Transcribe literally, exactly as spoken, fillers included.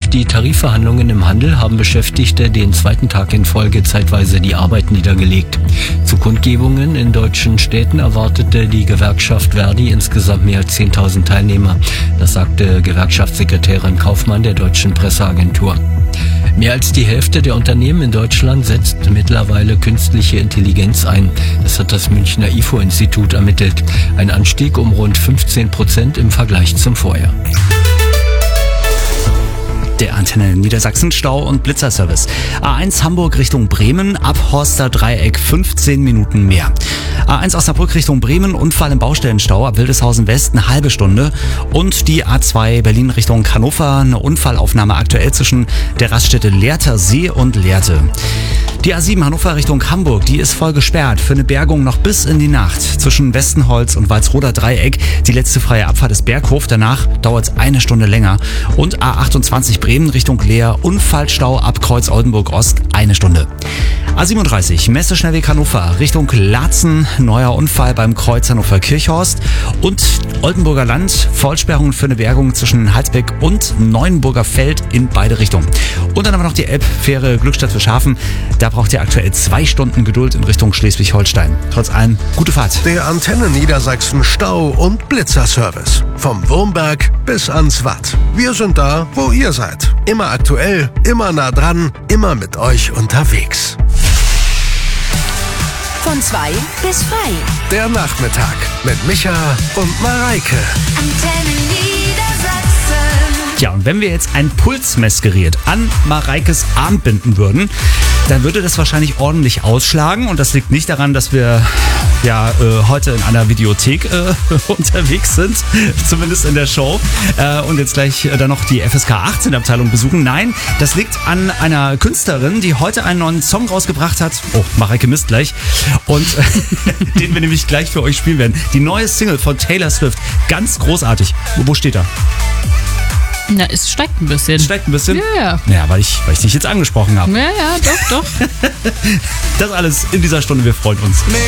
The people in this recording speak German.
die Tarifverhandlungen im Handel haben Beschäftigte den zweiten Tag in Folge zeitweise die Arbeit niedergelegt. Zu Kundgebungen in deutschen Städten erwartete die Gewerkschaft Verdi insgesamt mehr als zehntausend Teilnehmer. Das sagte Gewerkschaftssekretärin Kaufmann der Deutschen Presseagentur. Mehr als die Hälfte der Unternehmen in Deutschland setzt mittlerweile künstliche Intelligenz ein. Das hat das Münchner I F O-Institut ermittelt. Ein Anstieg um rund fünfzehn Prozent im Vergleich zum Vorjahr. Der Antenne Niedersachsen Stau- und Blitzerservice. A eins Hamburg Richtung Bremen, ab Horster Dreieck fünfzehn Minuten mehr. A eins Osnabrück Richtung Bremen, Unfall im Baustellenstau ab Wildeshausen West eine halbe Stunde. Und die A zwei Berlin Richtung Hannover, eine Unfallaufnahme aktuell zwischen der Raststätte Lehrter See und Lehrte. Die A sieben Hannover Richtung Hamburg, die ist voll gesperrt für eine Bergung noch bis in die Nacht. Zwischen Westenholz und Walsroder Dreieck die letzte freie Abfahrt ist Berghof, danach dauert es eine Stunde länger. Und A achtundzwanzig Bremen Richtung Leer, Unfallstau ab Kreuz Oldenburg Ost, eine Stunde. A siebenunddreißig Messeschnellweg Hannover Richtung Laatzen, neuer Unfall beim Kreuz Hannover Kirchhorst. Und Oldenburger Land, Vollsperrungen für eine Bergung zwischen Halsbeck und Neuenburger Feld in beide Richtungen. Und dann haben wir noch die Elbfähre Glückstadt für Schafen. Da braucht ihr aktuell zwei Stunden Geduld in Richtung Schleswig-Holstein. Trotz allem, gute Fahrt. Der Antenne Niedersachsen Stau- und Blitzerservice. Vom Wurmberg bis ans Watt. Wir sind da, wo ihr seid. Immer aktuell, immer nah dran, immer mit euch unterwegs. Von zwei bis frei. Der Nachmittag mit Micha und Mareike. Antenne Niedersachsen. Ja, und wenn wir jetzt ein Pulsmessgerät an Mareikes Arm binden würden, dann würde das wahrscheinlich ordentlich ausschlagen. Und das liegt nicht daran, dass wir ja äh, heute in einer Videothek äh, unterwegs sind, zumindest in der Show, äh, und jetzt gleich äh, dann noch die F S K achtzehn Abteilung besuchen. Nein, das liegt an einer Künstlerin, die heute einen neuen Song rausgebracht hat. Oh, Mareike misst gleich. Und äh, den wir nämlich gleich für euch spielen werden. Die neue Single von Taylor Swift. Ganz großartig. Wo, wo steht er? Na, es steigt ein bisschen. Es steigt ein bisschen? Ja, ja. Ja, weil ich, weil ich dich jetzt angesprochen habe. Ja, ja, doch, doch. Das alles in dieser Stunde. Wir freuen uns.